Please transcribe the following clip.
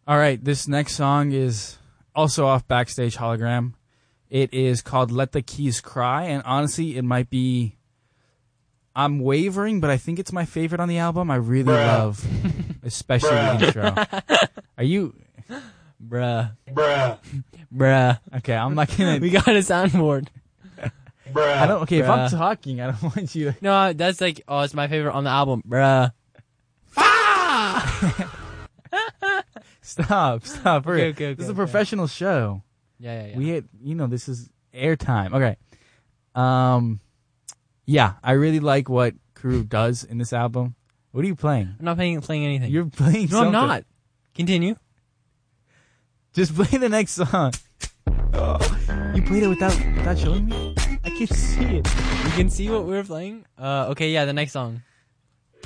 All right, this next song is also off Backstage Hologram. It is called Let the Keys Cry, and honestly, it might be... I'm wavering, but I think it's my favorite on the album. I really love, especially the intro. Are you... Bruh. Okay, I'm not gonna... We got a soundboard. I don't... Okay, if I'm talking, I don't want you to... No, that's like, oh, it's my favorite on the album. Bruh. Stop. Okay, This is a professional show. Yeah. We hit, this is airtime. Okay. Yeah, I really like what Crew does in this album. What are you playing? I'm not playing anything. You're playing something. No, I'm not. Continue. Just play the next song. You played it without showing me? I can see it. You can see what we're playing? Okay, yeah, the next song.